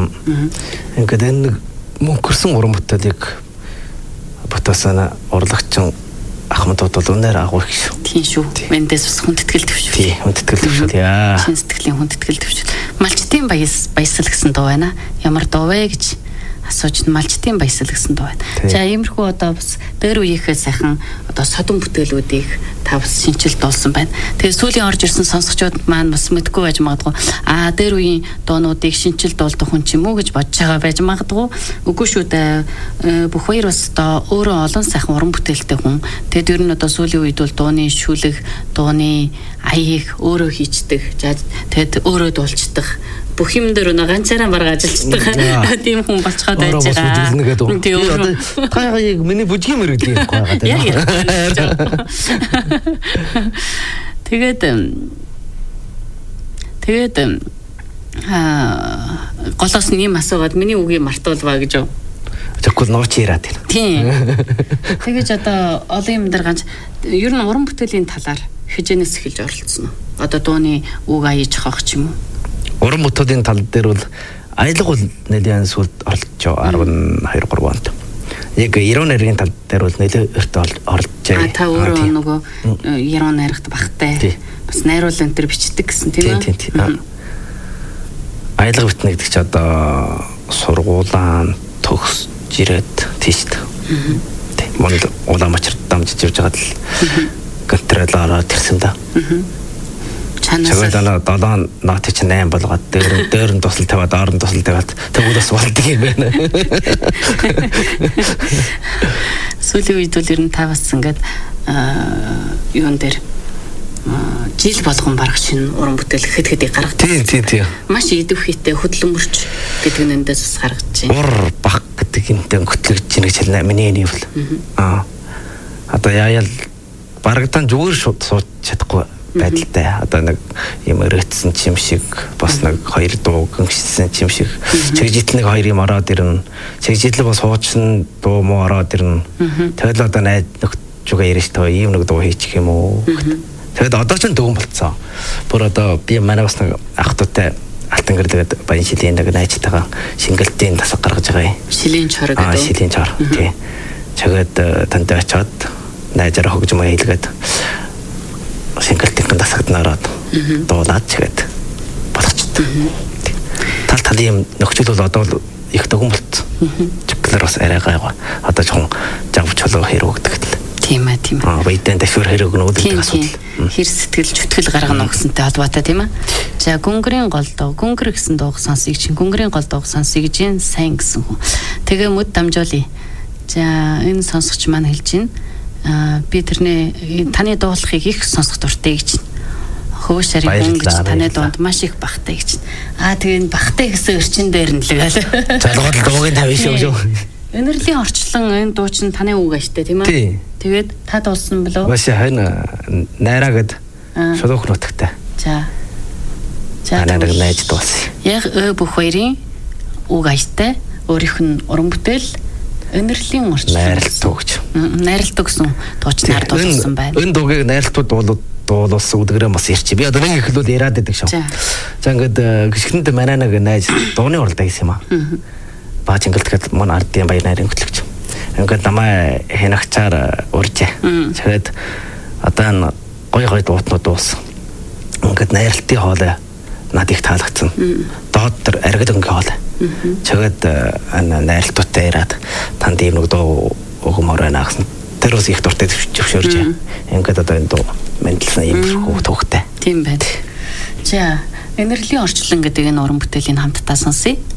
Ингээд энэ мөнгөрсөн уран бүтээлийг батасана урлагчин Ахмадууд бол үнээр агуу их шүү. Тийм шүү. Эндээс бас хүндэтгэл төвшөл. Тийм, хүндэтгэл төвшөл яа. Шин сэтгэлийн хүндэтгэл төвшөл. Малчтын баясал гэсэн дуу байна. Ямар дуу вэ гэж асууж малчтын баясал гэсэн дуу байна. За иймэрхүү одоо бас дээр үеийнхээ сайхан одоо содон бүтээлүүдийг та бас шинжилт дуулсан байна. Тэгээ сүүлийн орж ирсэн сонсогчдод маань бас мэдгүй байж магадгүй. Дээр үеийн дуунуудыг шинжилт дуулдаг хүн ч юм уу гэж бодож байгаа байж магадгүй. Үгүй шүү дээ. Бүх хоёр бас одоо өөрөө олон сайхан уран бүтээлтэй хүн. Тэгээд ер нь одоо сүүлийн үед бол дууны шүлэг, дууны аяыг өөрөө хийчдэг. Тэгээд өөрөө дуулцдаг. Бүх юм дээр нэг ганцаараа бараг ажилладаг тийм хүн болцоход байж байгаа. Тийм. Та яг миний бүжгийн мөрөдлийн байхгүй байгаа. Тэгээд голоос нь юм асуугаад миний үгийг мартуулваа гэж юу? Тэгэхгүй нууч яриад байна. Тийм. Тэгэж одоо олон юм дээр ганц ер нь уран бүтээлийн талаар хижээнээс эхэлж оролцсон уу? Одоо дууны үг аяж хавах ч юм уу? Уран бүтээлийн тал дээр бол аялал бол нэлээд сүлд оролцож 12 3 онд. Яг 90 нарийн тал дээр бол нэлээд өртөө оролцож байгаа. Та өөрөө нөгөө 90 наригт багтай. Бас найруулан энэ төр бичдэг гэсэн тийм үү? Тийм. Аялал битнэ гэдэг чи одоо сургуулаа төгсж ирээд тийштэй. Тийм. Монгол Улаанбаатар дамжиж явж байгаад л контролоор тэрсэн да. Чагаад 7 нот чи 8 болгоод дээр нь тусал тавиад орон тусал тавиад тэгвэл бас болдго юм байна. Сүүлийн үед бол ер нь та бас ингээд юун дээр жил болгон барах шинэ уран бүтээл хэд гаргадаг. Тийм. Маш идэвхийтэй хөдөлмөрч гэдэг нь эндээс бас гаргаж байна. Ур бах гэдэг юмтай хөтлөгдөж ийн гэж хэлнэ. Миний энэ бол. Одоо яаял барагдан зүгээр шууд сууж чадахгүй байдалтай. Одоо нэг юм өргөцсөн чим шиг бас нэг хоёр дуу гүншсэн чим шиг чигжитл нэг хоёр юм ороод ирнэ. Чигжитл бас хуучсан дуу муу ороод ирнэ. Тэгэл одоо найд нөхчүүгээ ярьж таа ийм нэг дуу хийчих юм уу. Тэгэд одоо ч дөгөн болцсон. Бүр одоо би манай бас нэг ах トゥ тай алтан гэрэлгээд баян шилийн нэг найзтайгаа шингэлтийн тасаг гаргаж байгаа юм. Шилийн чор гэдэг. Шилийн чор. Тийм. Чагаад тантай очиод найзаараа хөгжмөө хийлгээд шингэлтийн тасагт нараад дуулаад чагаад болгочтой. Тал юм нөхцөл бол одоо их дөгөн болцсон. Чиглэр бас арай гайгаа. Одоо жоохон жавч чолоо хэрэг өгдөг л. Тийм ээ. Баятан дэвшэр хэрэг нүүдэлдэг асуудал. Хэр сэтгэл чөтгөл гаргана гэсэнтэй холбоотой тийм ээ. За гүнгэрийн гол дуу, гүнгэр гэсэн дууг сонсъё чинь гүнгэрийн гол дууг сонсъё гэж юм сайн гэсэн хүн. Тэгээ мөд дамжуулъя. За энэ сонсогч маань хэлж байна. Би тэрний таны дуулахыг их сонсох дуртай гэж. Хөөш шарын хүн гэж таны дуунд маш их багтай гэж. Тэгээ багтай гэсэн өрчин дээр нь л гээл. Залгууд дуугийн тавь шүү. Өнөрлийн орчлон энэ дуу чинь таны үг аштай тийм ээ. Тэгээд та дуулсан болов уу? Маш хань найраа гэд шулуух нутагтай. За. Найраг найз дуулсан. Яг бүх хоёрын үг аштай өөрийнх нь уран бүтээл өнөрлийн орчлон найралтуу гэж. Найралтуу гэсэн дуучнаар дуулсан байна. Энэ дуугийг найралтууд дуулсан үдгэрээ бас ирчих. Би одоо нэг их л яриад байдаг шүү. За ингээд гიშгэнд манай нэг найз дууны уралдаа хийсэн юм аа. Баач ингэлтгэд мөн ардын баяр найрын хөтлөгч. Ингээд намаа хэнагчаар урьжээ. Тэгээд одоо энэ гой дуутнууд дууссан. Ингээд найралтын хоолой над их таалагдсан. Доод төр аргид өнгө хоолой. Тэгээд энэ найралтуудтай ираад танд ийм нэг дуу өгмөр байна гэсэн. Тэр бас их дуртай зөвшөөрж. Ингээд одоо энэ дуу мэдлсэн ийм төвхтэй. Тийм байна. За, энерлийн орчлон гэдэг энэ уран бүтээлийн хамтдаа сонсъё.